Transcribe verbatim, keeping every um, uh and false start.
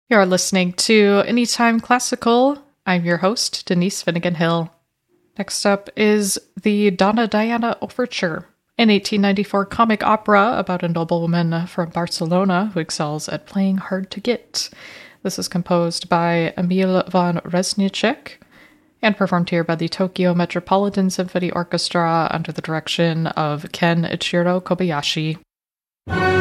You're listening to Anytime Classical. I'm your host, Denise Finnegan Hill. Next up is the Donna Diana Overture, an eighteen ninety-four comic opera about a noblewoman from Barcelona who excels at playing hard to get. This is composed by Emil von Reznicek and performed here by the Tokyo Metropolitan Symphony Orchestra under the direction of Ken Ichiro Kobayashi.